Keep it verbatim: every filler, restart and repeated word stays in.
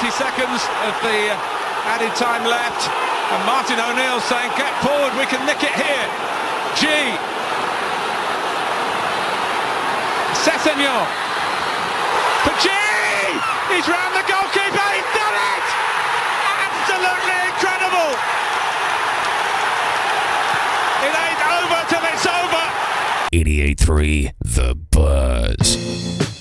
twenty seconds of the added time left, and Martin O'Neill saying, get forward, we can nick it here. G. Sessegnon for G. He's round the goalkeeper, he's done it! Absolutely incredible! It ain't over till it's over! eighty-eight point three The Buzz.